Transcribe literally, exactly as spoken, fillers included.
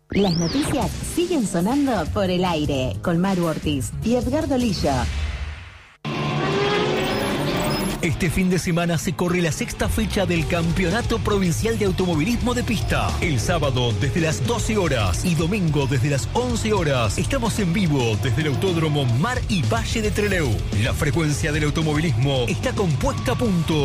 Las noticias siguen sonando por el aire con Maru Ortiz y Edgardo Lillo. Este fin de semana se corre la sexta fecha del Campeonato Provincial de Automovilismo de Pista. El sábado desde las doce horas y domingo desde las once horas. Estamos en vivo desde el Autódromo Mar y Valle de Trelew. La frecuencia del automovilismo está compuesta a punto.